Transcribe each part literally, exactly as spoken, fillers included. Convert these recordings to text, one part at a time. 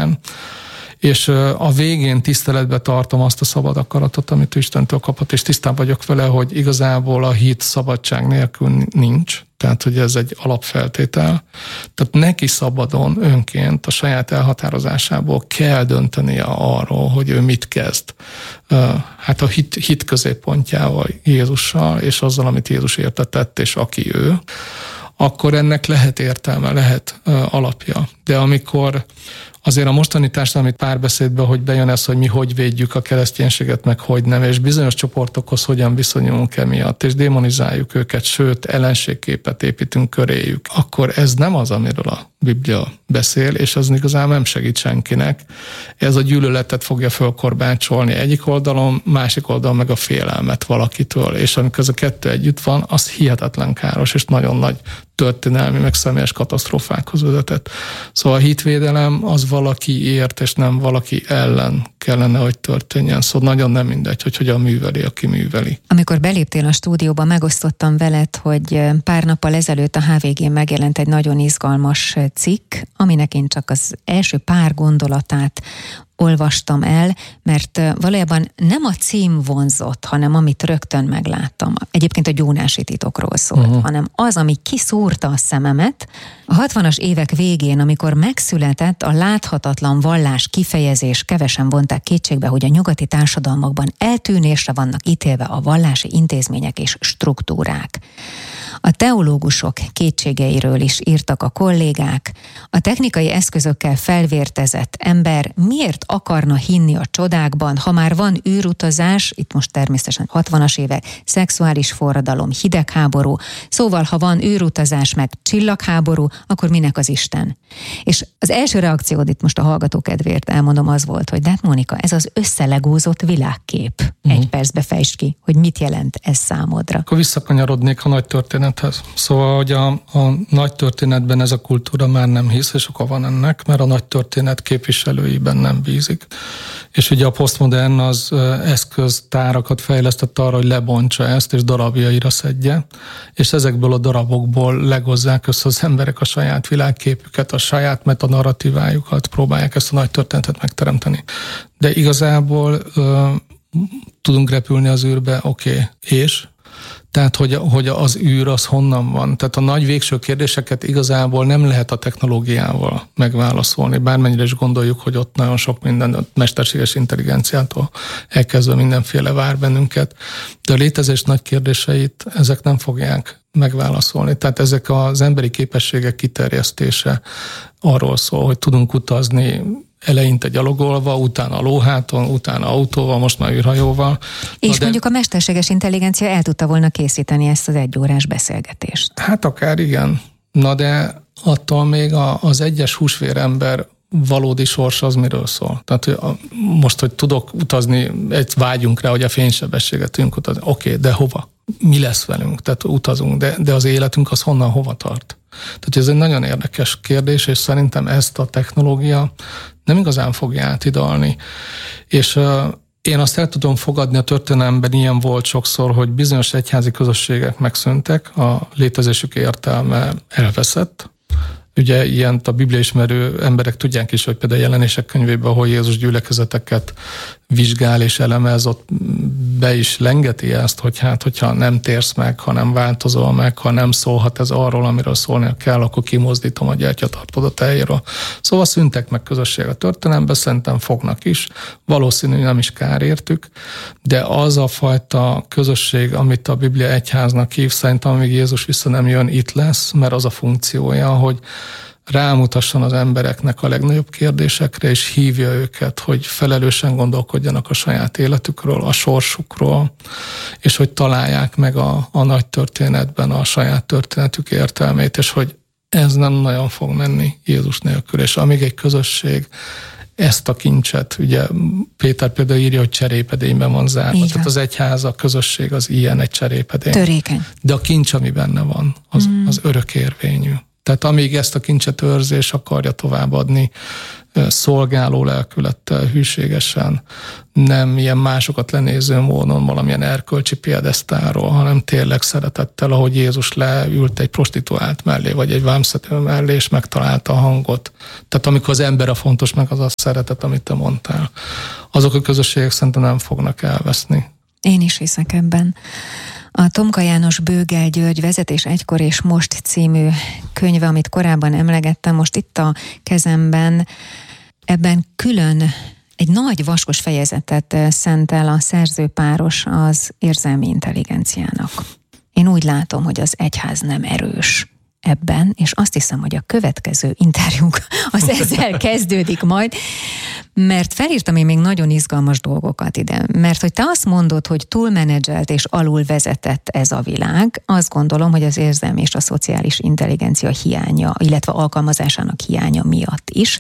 legyen. És a végén tiszteletbe tartom azt a szabad akaratot, amit Istentől kapott, és tisztában vagyok vele, hogy igazából a hit szabadság nélkül nincs. Tehát, hogy ez egy alapfeltétel. Tehát neki szabadon, önként a saját elhatározásából kell döntenie arról, hogy ő mit kezd. Hát a hit, hit középpontjával, Jézussal, és azzal, amit Jézus értetett, és aki ő, akkor ennek lehet értelme, lehet alapja. De amikor azért a mostani társadalmi párbeszédben, hogy bejön ez, hogy mi hogy védjük a kereszténységet, meg hogy nem, és bizonyos csoportokhoz hogyan viszonyulunk emiatt, és démonizáljuk őket, sőt, ellenségképet építünk köréjük, akkor ez nem az, amiről a Biblia beszél, és az igazán nem segít senkinek. Ez a gyűlöletet fogja fölkorbácsolni egyik oldalon, másik oldalon meg a félelmet valakitől, és amikor ez a kettő együtt van, az hihetetlen káros, és nagyon nagy történelmi, meg személyes katasztrófákhoz vezetett. Szóval a hitvédelem az valakiért, és nem valaki ellen kellene, hogy történjen. Szóval nagyon nem mindegy, hogy hogyan műveli, aki műveli. Amikor beléptél a stúdióba, megosztottam veled, hogy pár nappal ezelőtt a há vé gén megjelent egy nagyon izgalmas cikk, aminek én csak az első pár gondolatát olvastam el, mert valójában nem a cím vonzott, hanem amit rögtön megláttam. Egyébként a gyónási titokról szólt, uh-huh. hanem az, ami kiszúrta a szememet. A hatvanas évek végén, amikor megszületett a láthatatlan vallás kifejezés, kevesen vonták kétségbe, hogy a nyugati társadalmakban eltűnésre vannak ítélve a vallási intézmények és struktúrák. A teológusok kétségeiről is írtak a kollégák. A technikai eszközökkel felvértezett ember miért akarna hinni a csodákban, ha már van űrutazás, itt most természetesen hatvanas évek, szexuális forradalom, hidegháború, szóval ha van űrutazás meg csillagháború, akkor minek az Isten? És az első reakciód itt most a hallgató kedvéért elmondom az volt, hogy de hát Mónika, ez az összelegózott világkép. Uh-huh. Egy percbe fejtsd ki, hogy mit jelent ez számodra. Akkor visszakanyarodnék a nagy történethez. Szóval, hogy a, a nagy történetben ez a kultúra már nem hisz, és oka van ennek, mert a nagy történet képviselőiben nem bízik. És ugye a posztmodern az eszköztárakat fejlesztett arra, hogy lebontsa ezt, és darabjaira szedje, és ezekből a darabokból legozzák össze az emberek a saját világképüket, a saját metanarratívájukat, próbálják ezt a nagy történetet megteremteni. De igazából ö, tudunk repülni az űrbe, oké, okay. és? Tehát, hogy, hogy az űr az honnan van. Tehát a nagy végső kérdéseket igazából nem lehet a technológiával megválaszolni. Bármennyire is gondoljuk, hogy ott nagyon sok minden, a mesterséges intelligenciától elkezdve mindenféle vár bennünket. De a létezés nagy kérdéseit ezek nem fogják megválaszolni. Tehát ezek az emberi képességek kiterjesztése arról szól, hogy tudunk utazni eleinte gyalogolva, utána lóháton, utána autóval, most már űrhajóval. És de... mondjuk a mesterséges intelligencia el tudta volna készíteni ezt az egyórás beszélgetést. Hát akár igen. Na de attól még az egyes húsvérember valódi sors az miről szól? Tehát most, hogy tudok utazni, egy vágyunk rá, hogy a fénysebességet tudjunk utazni. Oké, okay, de hova? Mi lesz velünk? Tehát utazunk, de, de az életünk az honnan hova tart? Tehát ez egy nagyon érdekes kérdés, és szerintem ezt a technológia nem igazán fogja átidalni. És uh, én azt el tudom fogadni, a történelemben ilyen volt sokszor, hogy bizonyos egyházi közösségek megszűntek, a létezésük értelme elveszett. Ugye ilyen a bibliaismerő emberek tudják is, hogy például a Jelenések könyvében, ahol Jézus gyülekezeteket vizsgál és elemez, ott be is lengeti ezt, hogy hát, hogyha nem térsz meg, ha nem változol meg, ha nem szólhat ez arról, amiről szólnia kell, akkor kimozdítom a gyertyatartódat helyéről. Szóval szűntek meg közösség a történelemben, szerintem fognak is, valószínű nem is kár értük, de az a fajta közösség, amit a Biblia egyháznak hív, szerintem amíg Jézus vissza nem jön, itt lesz, mert az a funkciója, hogy rámutasson az embereknek a legnagyobb kérdésekre, és hívja őket, hogy felelősen gondolkodjanak a saját életükről, a sorsukról, és hogy találják meg a, a nagy történetben a saját történetük értelmét, és hogy ez nem nagyon fog menni Jézus nélkül. És amíg egy közösség ezt a kincset, ugye Péter például írja, hogy cserépedényben van zárva. Tehát az egyház, a közösség az ilyen, egy cserépedény. Törékeny. De a kincs, ami benne van, az, mm. az örökérvényű. Tehát amíg ezt a kincset őrzi és akarja továbbadni, szolgáló lelkülettel, hűségesen, nem ilyen másokat lenéző módon valamilyen erkölcsi piedesztáról, hanem tényleg szeretettel, ahogy Jézus leült egy prostituált mellé, vagy egy vámszedő mellé, és megtalálta a hangot. Tehát amikor az ember a fontos, meg az a szeretet, amit te mondtál, azok a közösségek szerintem nem fognak elveszni. Én is hiszek ebben. A Tomka János Bőgel György Vezetés egykor és most című könyve, amit korábban emlegettem, most itt a kezemben, ebben külön egy nagy vaskos fejezetet szentel a szerzőpáros az érzelmi intelligenciának. Én úgy látom, hogy az egyház nem erős ebben, és azt hiszem, hogy a következő interjúnk az ezzel kezdődik majd, mert felírtam én még nagyon izgalmas dolgokat ide, mert hogy te azt mondod, hogy túlmenedzselt és alulvezetett ez a világ, azt gondolom, hogy az érzelmi és a szociális intelligencia hiánya, illetve alkalmazásának hiánya miatt is.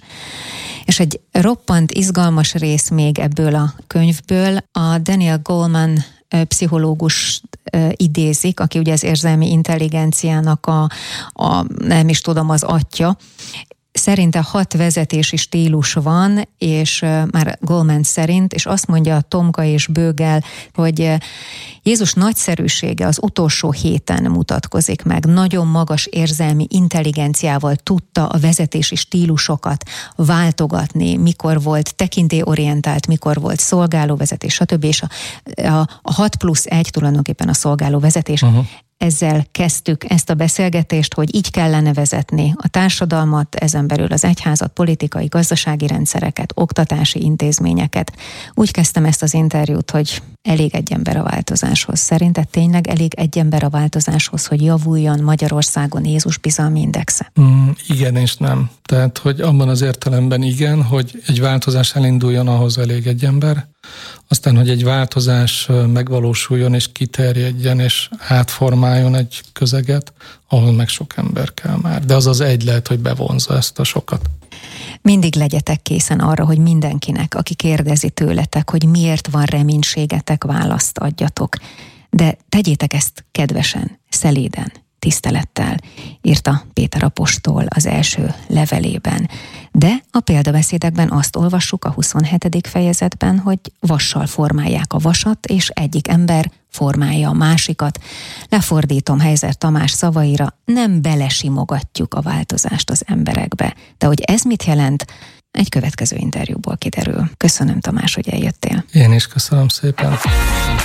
És egy roppant izgalmas rész még ebből a könyvből, a Daniel Goleman pszichológus idézik, aki ugye az érzelmi intelligenciának a, a nem is tudom, az atya. Szerinte hat vezetési stílus van, és már Goleman szerint, és azt mondja Tomka és Bőgel, hogy Jézus nagyszerűsége az utolsó héten mutatkozik meg. Nagyon magas érzelmi intelligenciával tudta a vezetési stílusokat váltogatni, mikor volt tekintélyorientált, mikor volt szolgálóvezetés, stb. És a, a, a hat plusz egy tulajdonképpen a szolgálóvezetés. Uh-huh. Ezzel kezdtük ezt a beszélgetést, hogy így kellene vezetni a társadalmat, ezen belül az egyházat, politikai, gazdasági rendszereket, oktatási intézményeket. Úgy kezdtem ezt az interjút, hogy elég egy ember a változáshoz. Szerinted tényleg elég egy ember a változáshoz, hogy javuljon Magyarországon Jézus bizalmi indexe? Mm, igen és nem. Tehát, hogy abban az értelemben igen, hogy egy változás elinduljon, ahhoz elég egy ember. Aztán, hogy egy változás megvalósuljon és kiterjedjen és átformáljon egy közeget, ahol meg sok ember kell már. De az az egy lehet, hogy bevonza ezt a sokat. Mindig legyetek készen arra, hogy mindenkinek, aki kérdezi tőletek, hogy miért van reménységetek, választ adjatok. De tegyétek ezt kedvesen, szeléden, tisztelettel, írta Péter apostol az első levelében. De a példabeszédekben azt olvassuk a huszonhetedik fejezetben, hogy vassal formálják a vasat, és egyik ember formálja a másikat. Lefordítom Heiser Tamás szavaira, nem belesimogatjuk a változást az emberekbe. De hogy ez mit jelent, egy következő interjúból kiderül. Köszönöm, Tamás, hogy eljöttél. Én is köszönöm szépen.